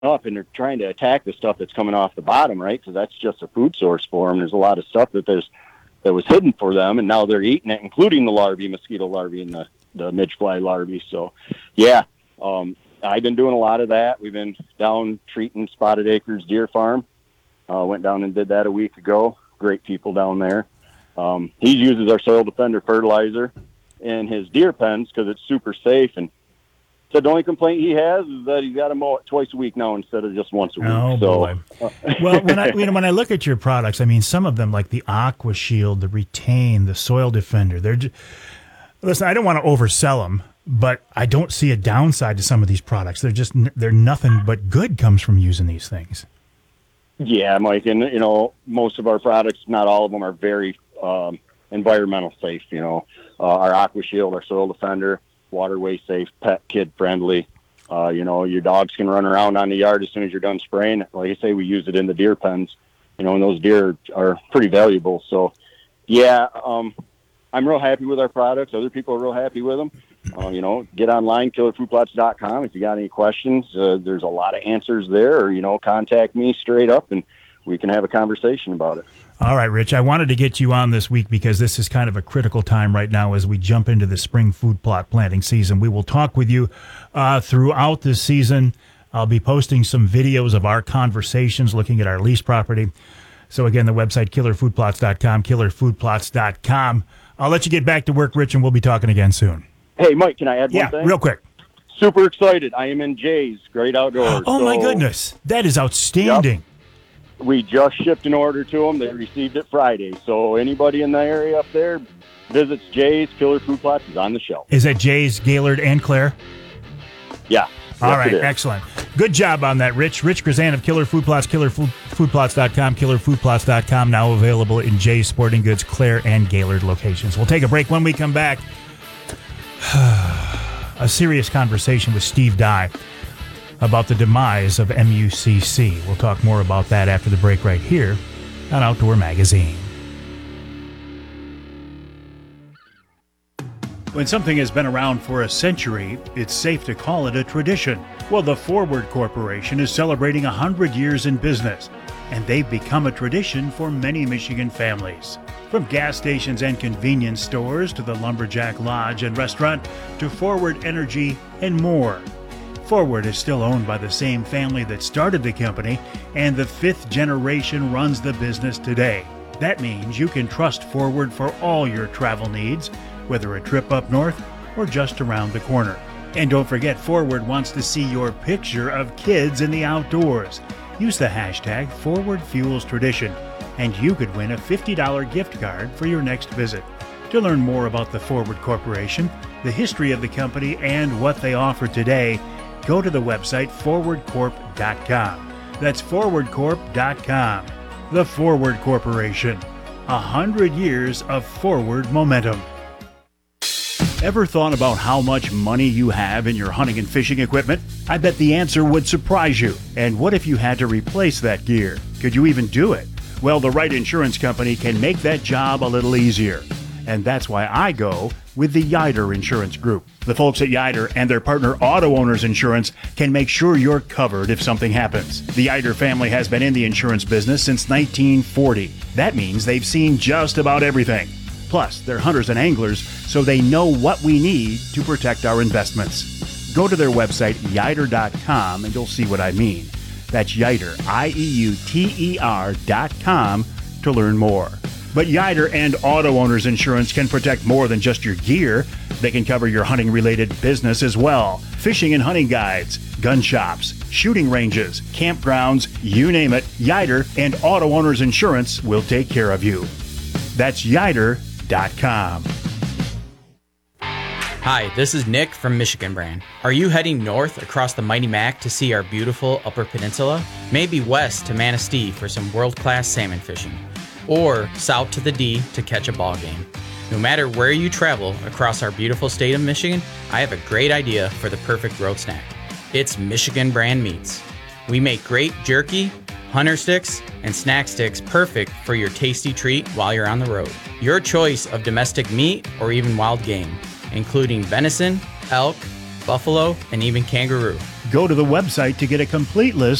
up, and they're trying to attack the stuff that's coming off the bottom, right? Because that's just a food source for them. There's a lot of stuff that was hidden for them, and now they're eating it, including the larvae, mosquito larvae, and the midge fly larvae. So, yeah, I've been doing a lot of that. We've been down treating Spotted Acres Deer Farm. Went down and did that a week ago. Great people down there. He uses our Soil Defender fertilizer in his deer pens because it's super safe. And said the only complaint he has is that he's got to mow it twice a week now instead of just once a week. Oh, boy. Well, when I look at your products, I mean, some of them like the Aqua Shield, the Retain, the Soil Defender, listen, I don't want to oversell them, but I don't see a downside to some of these products. They're nothing but good comes from using these things. Yeah, Mike, and most of our products, not all of them, are very environmental safe. Our Aqua Shield, our Soil Defender, waterway safe, pet kid friendly. Your dogs can run around on the yard as soon as you're done spraying. Like I say, we use it in the deer pens. And those deer are pretty valuable. So, yeah, I'm real happy with our products. Other people are real happy with them. Get online, killerfoodplots.com. If you got any questions, there's a lot of answers there, or, contact me straight up and we can have a conversation about it. All right, Rich, I wanted to get you on this week because this is kind of a critical time right now as we jump into the spring food plot planting season. We will talk with you throughout this season. I'll be posting some videos of our conversations looking at our lease property. So again, the website, killerfoodplots.com, killerfoodplots.com. I'll let you get back to work, Rich, and we'll be talking again soon. Hey, Mike, can I add one thing? Yeah, real quick. Super excited. I am in Jay's Great Outdoors. Oh, my goodness. That is outstanding. Yep. We just shipped an order to them. They received it Friday. So anybody in the area up there visits Jay's. Killer Food Plots is on the shelf. Is that Jay's, Gaylord, and Claire? Yeah. All right, excellent. Good job on that, Rich. Rich Grzan of Killer Food Plots, killerfoodplots.com, killerfoodplots.com, now available in Jay's Sporting Goods, Claire, and Gaylord locations. We'll take a break. When we come back, a serious conversation with Steve Dye about the demise of MUCC. We'll talk more about that after the break right here on Outdoor Magazine. When something has been around for a century, it's safe to call it a tradition. Well, the Forward Corporation is celebrating 100 years in business, and they've become a tradition for many Michigan families. From gas stations and convenience stores to the Lumberjack Lodge and restaurant to Forward Energy and more. Forward is still owned by the same family that started the company, and the fifth generation runs the business today. That means you can trust Forward for all your travel needs, whether a trip up north or just around the corner. And don't forget, Forward wants to see your picture of kids in the outdoors. Use the hashtag ForwardFuelsTradition, and you could win a $50 gift card for your next visit. To learn more about the Forward Corporation, the history of the company, and what they offer today, go to the website forwardcorp.com. That's forwardcorp.com. The Forward Corporation. 100 years of forward momentum. Ever thought about how much money you have in your hunting and fishing equipment? I bet the answer would surprise you. And what if you had to replace that gear? Could you even do it? Well, the right insurance company can make that job a little easier. And that's why I go with the Yider Insurance Group. The folks at Yider and their partner Auto Owners Insurance can make sure you're covered if something happens. The Yider family has been in the insurance business since 1940. That means they've seen just about everything. Plus, they're hunters and anglers, so they know what we need to protect our investments. Go to their website, Yider.com, and you'll see what I mean. That's Yider, IEUTER.com, to learn more. But Yider and Auto Owners Insurance can protect more than just your gear. They can cover your hunting-related business as well. Fishing and hunting guides, gun shops, shooting ranges, campgrounds, you name it, Yider and Auto Owners Insurance will take care of you. That's Yider.com. Hi, this is Nick from Michigan Brand. Are you heading north across the Mighty Mac to see our beautiful Upper Peninsula? Maybe west to Manistee for some world-class salmon fishing? Or south to the D to catch a ball game? No matter where you travel across our beautiful state of Michigan, I have a great idea for the perfect road snack. It's Michigan Brand Meats. We make great jerky, hunter sticks, and snack sticks perfect for your tasty treat while you're on the road. Your choice of domestic meat or even wild game, including venison, elk, buffalo, and even kangaroo. Go to the website to get a complete list